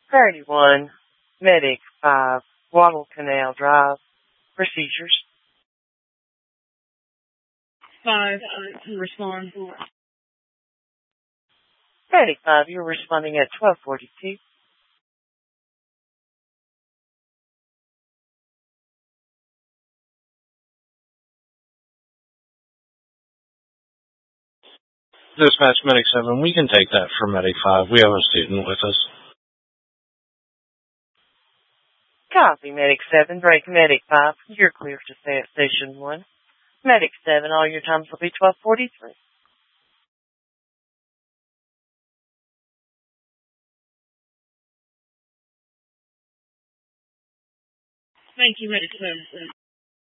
31, Medic 5, Wattle Canal Drive, procedures. 5, respond. Medic 5, you're responding at 12:42. Dispatch Medic 7, we can take that for Medic 5. We have a student with us. Copy, Medic 7, break Medic 5. You're clear to stay at Station 1. Medic 7, all your times will be 12:43. Thank you, Medic 7.